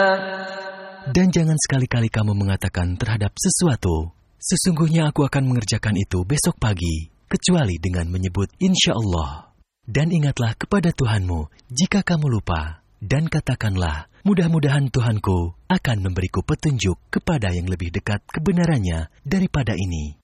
Dan jangan sekali-kali kamu mengatakan terhadap sesuatu, sesungguhnya aku akan mengerjakan itu besok pagi, kecuali dengan menyebut insya Allah. Dan ingatlah kepada Tuhanmu jika kamu lupa, dan katakanlah, mudah-mudahan Tuhanku akan memberiku petunjuk kepada yang lebih dekat kebenarannya daripada ini.